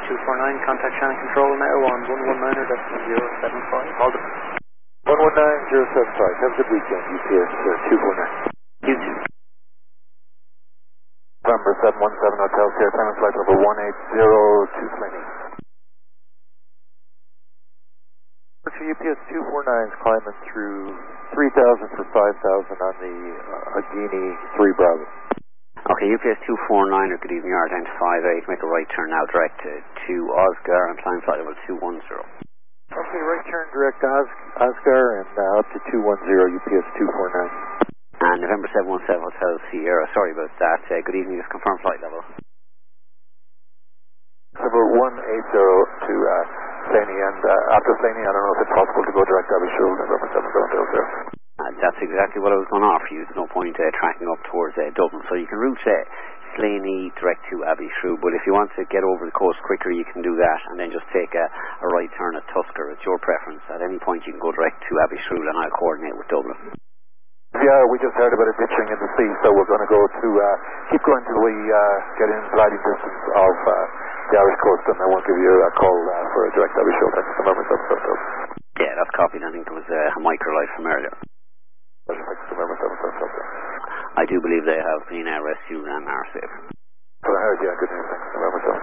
249, contact Shannon Control now on 119.075. Hold it. 119.075. Have a good weekend, UPS 249. You too. November 717 Hotel Sierra Clement, flight level 180 to Slaney. For UPS 249 is climbing through 3,000 for 5,000 on the Agini 3 Bravo. Okay, UPS 249, or good evening, yard down to 58, make a right turn now direct to Oscar and climb flight level 210. Okay, right turn direct to Oscar and up to 210 UPS 249. And November 717 Hotel Sierra, sorry about that, good evening, just confirm flight level. Number 180 to Slaney, and after Slaney, I don't know if it's possible to go direct to Abishool, November 717. That's exactly what I was going to offer you. There's no point tracking up towards Dublin. So you can route Slaney direct to Abishool, but if you want to get over the coast quicker, you can do that and then just take a right turn at Tusker. It's your preference. At any point you can go direct to Abishool and I'll coordinate with Dublin. Yeah, we just heard about it ditching in the sea, so we're going to go to keep going till we get in gliding distance of the Irish coast, and then we'll give you a call for a direct Abishool. Thanks for November 717. Yeah, that's copied. I think there was a microlight from earlier. I do believe they have been rescued and are safe. So I heard, yeah, good news. Thanks. November 717.